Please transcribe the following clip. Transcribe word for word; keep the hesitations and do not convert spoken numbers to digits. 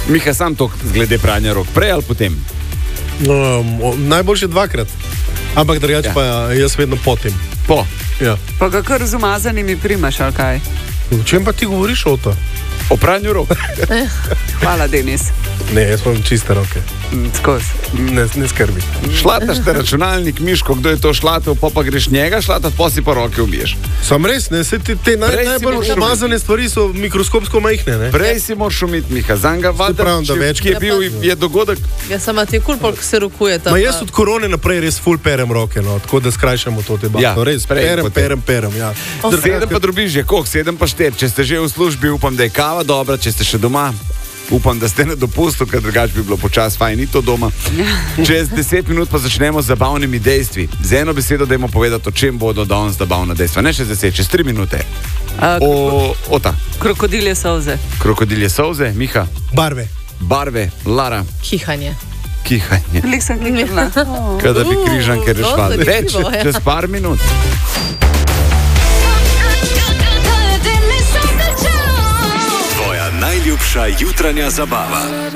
Miha, sam to glede pranja rok, prej ali potem? Um, najboljše dvakrat. Ampak drugače ja. pa jaz vedno potem. Po? Ja. Pa ga kar z umazanimi primaš, ali kaj? O čem pa ti govoriš o to? O pranju rok. Hvala, Denis. Ne, jaz imam čiste roke. Skos. Ne, ne skrbi. Šlataš te računalnik, Miško, kdo je to šlatal, pa pa greš njega šlatat, pa si pa roke ubiješ. Sam res, ne, se ti te naj, najbolj umazane stvari so mikroskopsko majhne, ne? Prej si moraš umiti, Miha, zanga vada, pravim, da več, ki je bil, je dogodek. Ja, sama ti je kul, cool, se rokuje tam. Ma jaz od korone naprej res ful perem roke, no, tako da skrajšamo to te bato. Ja, res, prej, perem, potem. perem, perem, ja. Oh. Sedem pa drobiš že, koliko? Sedem pa šter. Če ste že v službi, upam, da je kava dobra, če ste še doma, upam, da ste na dopustu, ker drugače bi bilo počas fajn, ni to doma. Čez deset minut pa začnemo z zabavnimi dejstvi. Z eno besedo dajmo povedati, o čem bodo danes zabavna dejstva. Ne čez deset, čez tri minute. Uh, o, o ta. Krokodilje solze. Krokodilje solze, Miha. Barve. Barve, Lara. Kihanje. Kihanje. Lik sem kihla. Oh. Kada bi križanke rešvali. Več, čez par minut. Tvoja najljubša jutranja zabava.